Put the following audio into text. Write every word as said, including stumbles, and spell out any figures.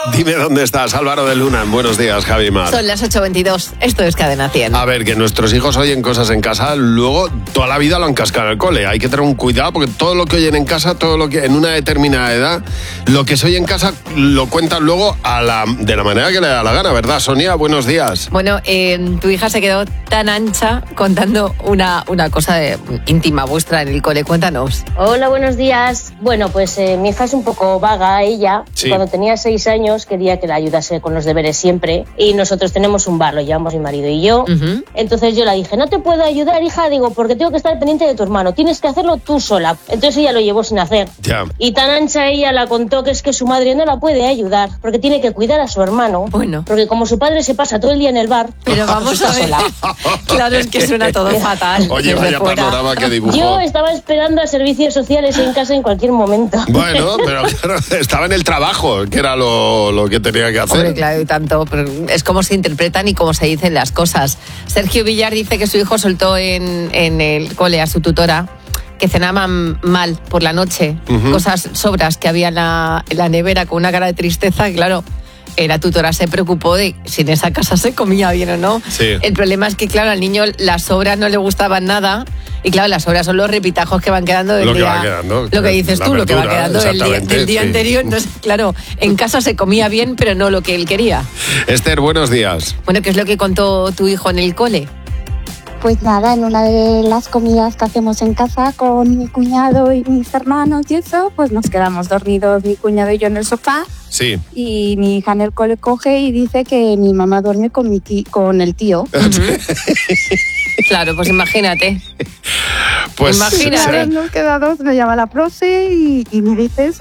Dime dónde estás, Álvaro de Luna. Buenos días, Javi Mar. Son las ocho veintidós. Esto es Cadena cien. A ver, que nuestros hijos oyen cosas en casa, luego toda la vida lo han cascado en el cole. Hay que tener un cuidado porque todo lo que oyen en casa, todo lo que en una determinada edad, lo que se oye en casa lo cuentan luego a la, de la manera que le da la gana, ¿verdad, Sonia? Buenos días. Bueno, eh, tu hija se quedó tan ancha contando una, una cosa de, íntima vuestra en el cole. Cuéntanos. Hola, buenos días. Bueno, pues eh, mi hija es un poco vaga, ella. Sí. Cuando tenía seis años quería que la ayudase con los deberes siempre y nosotros tenemos un bar, lo llevamos mi marido y yo. Uh-huh. Entonces yo le dije, no te puedo ayudar, hija, digo, porque tengo que estar pendiente de tu hermano, tienes que hacerlo tú sola. Entonces ella lo llevó sin hacer. Ya. Y tan ancha ella la contó que es que su madre no la puede ayudar porque tiene que cuidar a su hermano. Bueno. Porque como su padre se pasa todo el día en el bar, Pero vamos está a ver. sola. Claro, es que suena todo fatal. Oye, desde vaya fuera. panorama que dibujó. Yo estaba esperando a servicios sociales en casa en cualquier momento. Bueno, pero claro, estaba en el trabajo, que era lo, lo que tenía que hacer. Hombre, claro, y tanto. Pero es como se interpretan y cómo se dicen las cosas. Sergio Villar dice que su hijo soltó en, en el cole a su tutora que cenaban mal por la noche, uh-huh. cosas sobras que había en la, en la nevera con una cara de tristeza, y claro, la tutora se preocupó de si en esa casa se comía bien o no. Sí. El problema es que, claro, al niño las sobras no le gustaban nada. Y claro, las sobras son los repitajos que van quedando del lo que día. Va quedando, lo que dices tú, verdura, lo que va quedando del día, del día sí. anterior. Entonces, claro, en casa se comía bien, pero no lo que él quería. Esther, buenos días. Bueno, ¿qué es lo que contó tu hijo en el cole? Pues nada, en una de las comidas que hacemos en casa con mi cuñado y mis hermanos y eso, pues nos quedamos dormidos mi cuñado y yo en el sofá. Sí. Y mi hija en el cole coge y dice que mi mamá duerme con, mi tí- con el tío. Uh-huh. Claro, pues imagínate. Pues Imagínate. Claro, nos quedamos, me llama la profe y, y me dice eso.